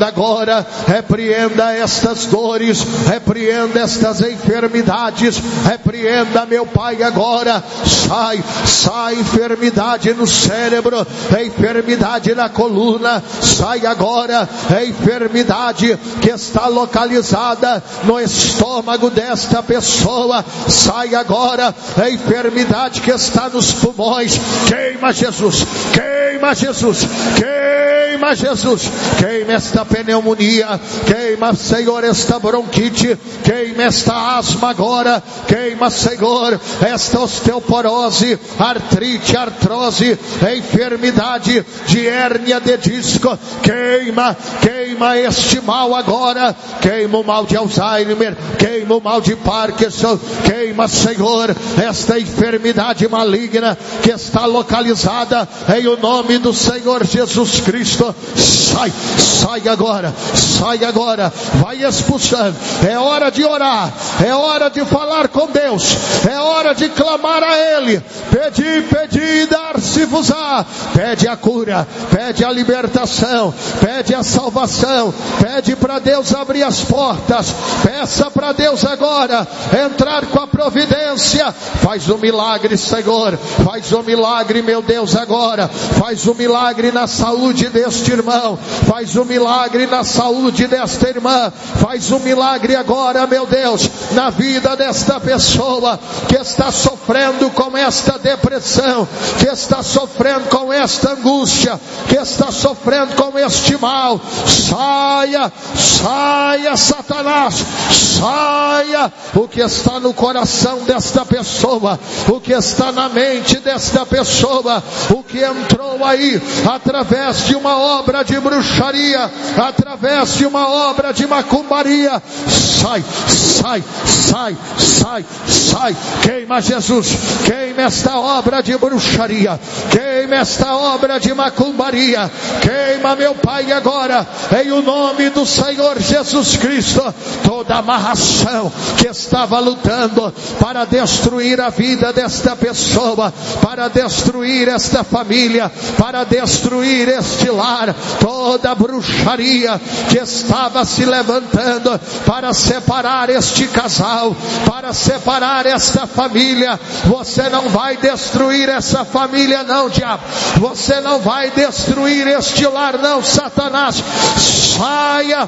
repreenda agora, repreenda estas dores, repreenda estas enfermidades, repreenda, meu Pai, agora. Sai enfermidade no cérebro, enfermidade na coluna, sai agora enfermidade que está localizada no estômago desta pessoa, sai agora enfermidade que está nos pulmões. Queima Jesus, queima Jesus, queima Jesus, queima esta pneumonia, queima, Senhor, esta bronquite, queima esta asma agora, queima, Senhor, esta osteoporose, artrite, artrose, enfermidade de hérnia de disco, queima este mal agora, queima o mal de Alzheimer, queima o mal de Parkinson, queima, Senhor, esta enfermidade maligna que está localizada em o nome do Senhor Jesus Cristo. Sai agora, vai expulsando. É hora de orar, é hora de falar com Deus, é hora de clamar a Ele. Pedi e dar-se-vos-á. Pede a cura, pede a libertação, pede a salvação, pede para Deus abrir as portas, peça para Deus agora entrar com a providência. Faz um milagre, Senhor, faz um milagre, meu Deus, agora. Faz um milagre na saúde deste irmão, faz um milagre na saúde desta irmã, faz um milagre agora, meu Deus, na vida desta pessoa que está sofrendo com esta depressão, que está sofrendo com esta angústia, que está sofrendo com este mal. Saia, Satanás, saia. O que está no coração desta pessoa, o que está na mente desta pessoa, o que entrou aí através de uma obra de bruxaria, através de uma obra de macumbaria, sai. Queima, Jesus, queima esta obra de bruxaria, queima esta obra de macumbaria, queima, meu Pai, agora, em o nome do Senhor Jesus Cristo, toda amarração que estava lutando para destruir a vida desta pessoa, para destruir esta família, para destruir este lar, toda bruxaria que estava se levantando para separar este casal, para separar esta família. Você não vai destruir essa família, não, diabo. Você não vai destruir este lar, não, Satanás. Saia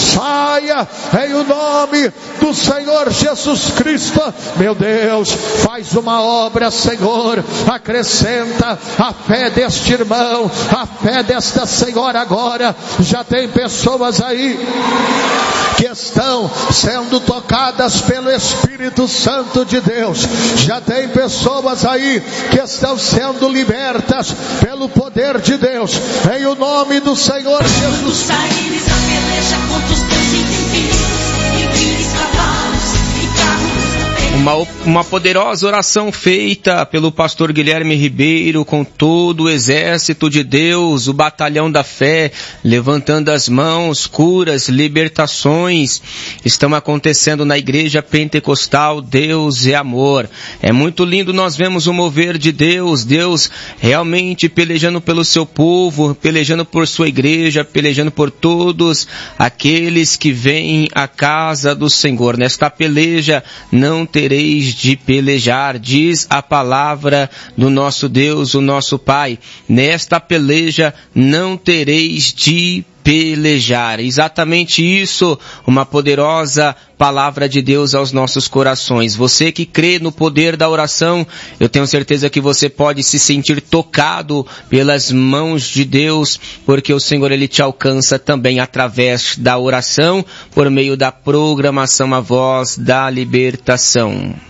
em o nome do Senhor Jesus Cristo. Meu Deus, faz uma obra, Senhor, acrescenta a fé deste irmão, a fé desta senhora agora. Já tem pessoas aí que estão sendo tocadas pelo Espírito Santo de Deus. Já tem pessoas aí que estão sendo libertas pelo poder de Deus, em o nome do Senhor Jesus. Saíres a peleja contra os teus inimigos, e vires cavalos e carros. Uma poderosa oração feita pelo pastor Guilherme Ribeiro com todo o exército de Deus, o batalhão da fé, levantando as mãos, curas, libertações, estão acontecendo na igreja pentecostal. Deus é amor. É muito lindo, nós vemos o mover de Deus, Deus realmente pelejando pelo seu povo, pelejando por sua igreja, pelejando por todos aqueles que vêm à casa do Senhor. Nesta peleja não tereis de pelejar, diz a palavra do nosso Deus, o nosso Pai. Nesta peleja não tereis de pelejar. Exatamente isso, uma poderosa palavra de Deus aos nossos corações. Você que crê no poder da oração, eu tenho certeza que você pode se sentir tocado pelas mãos de Deus, porque o Senhor, Ele te alcança também através da oração, por meio da programação A Voz da Libertação.